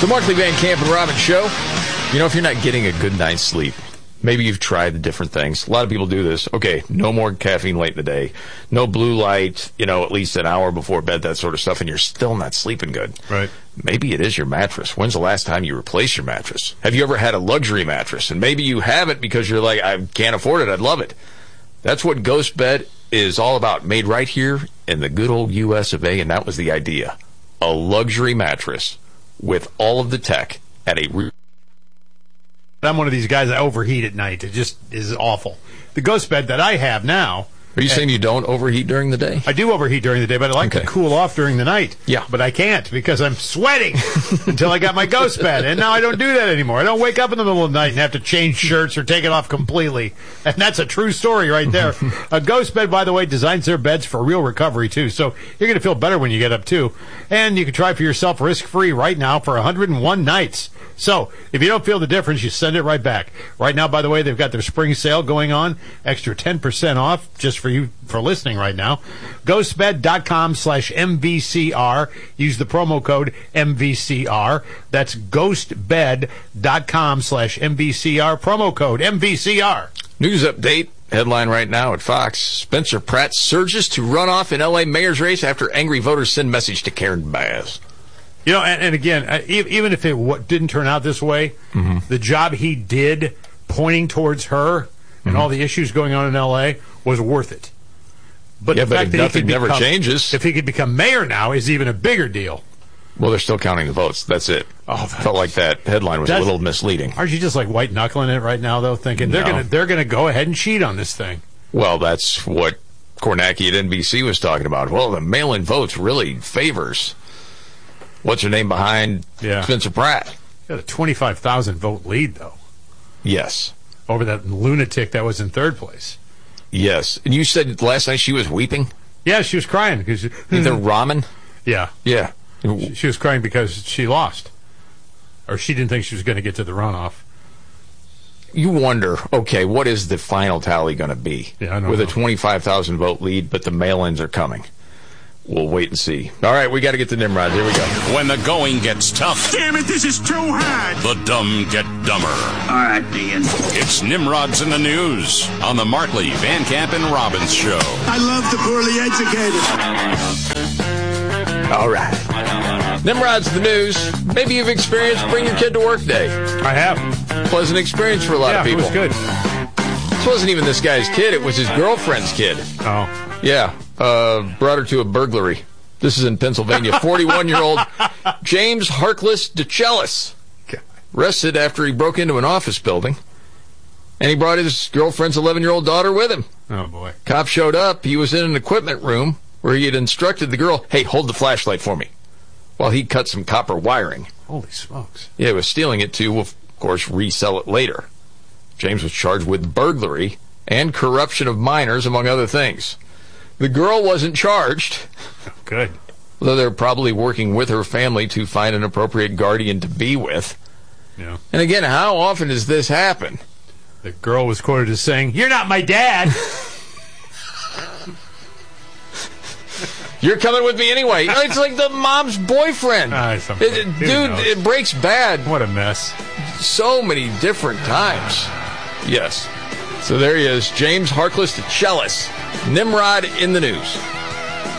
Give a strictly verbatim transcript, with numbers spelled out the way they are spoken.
The Markley Van Camp and Robbins Show. You know, if you're not getting a good night's sleep, maybe you've tried the different things. A lot of people do this. Okay, no more caffeine late in the day. No blue light, you know, at least an hour before bed, that sort of stuff, and you're still not sleeping good. Right. Maybe it is your mattress. When's the last time you replaced your mattress? Have you ever had a luxury mattress? And maybe you haven't because you're like, I can't afford it. I'd love it. That's what Ghost Bed is all about. Made right here in the good old U S of A, and that was the idea. A luxury mattress with all of the tech at a... Re- I'm one of these guys that overheat at night. It just is awful. The Ghost Bed that I have now... Are you saying you don't overheat during the day? I do overheat during the day, but I like okay. to cool off during the night. Yeah. But I can't because I'm sweating until I got my Ghost Bed. And now I don't do that anymore. I don't wake up in the middle of the night and have to change shirts or take it off completely. And that's a true story right there. A Ghost Bed, by the way, designs their beds for real recovery, too. So you're going to feel better when you get up, too. And you can try for yourself risk-free right now for one hundred one nights. So if you don't feel the difference, you send it right back. Right now, by the way, they've got their spring sale going on. Extra ten percent off just for you for listening right now. Ghostbed.com slash MVCR. Use the promo code M V C R. That's ghostbed.com slash MVCR. Promo code M V C R. News update. Headline right now at Fox. Spencer Pratt surges to runoff in L A mayor's race after angry voters send message to Karen Bass. You know, and, and again, uh, e- even if it w- didn't turn out this way, mm-hmm. the job he did pointing towards her and mm-hmm. all the issues going on in L A was worth it. But yeah, the but fact that nothing he could never become, changes. If he could become mayor now is even a bigger deal. Well, they're still counting the votes. That's it. Oh, that felt like that headline was a little misleading. Aren't you just like white knuckling it right now, though, thinking no. they're gonna they're gonna go ahead and cheat on this thing? Well, that's what Kornacki at N B C was talking about. Well, the mail-in votes really favors. What's her name behind yeah. Spencer Pratt? Got a twenty-five thousand vote lead, though. Yes. Over that lunatic that was in third place. Yes. And you said last night she was weeping? Yeah, she was crying. because The ramen? Yeah. Yeah. She, she was crying because she lost. Or she didn't think she was going to get to the runoff. You wonder, okay, what is the final tally going to be? Yeah, I don't With know. a twenty-five thousand vote lead, but the mail-ins are coming. We'll wait and see. All right, we got to get to Nimrod. Here we go. When the going gets tough. Damn it, this is too hard. The dumb get dumber. All right, Ian. It's Nimrod's in the News on the Markley, Van Camp, and Robbins Show. I love the poorly educated. All right. Nimrod's the News. Maybe you've experienced Bring Your Kid to Work Day. I have. Pleasant experience for a lot yeah, of people. It was good. This wasn't even this guy's kid. It was his girlfriend's kid. Oh. Yeah. Uh, brought her to a burglary. This is in Pennsylvania. forty-one-year-old James Harkless DeChellis arrested after he broke into an office building, and he brought his girlfriend's eleven-year-old daughter with him. Oh, boy. Cop showed up. He was in an equipment room where he had instructed the girl, hey, hold the flashlight for me, while he cut some copper wiring. Holy smokes. Yeah, he was stealing it to, of course, resell it later. James was charged with burglary and corruption of minors, among other things. The girl wasn't charged. Good. Though they're probably working with her family to find an appropriate guardian to be with. Yeah. And again, how often does this happen? The girl was quoted as saying, "You're not my dad." You're coming with me anyway. It's like the mom's boyfriend. Ah, it, it, dude, knows? It breaks bad. What a mess. So many different times. Yes. So there he is, James Harkless DeChellis. Nimrod in the News.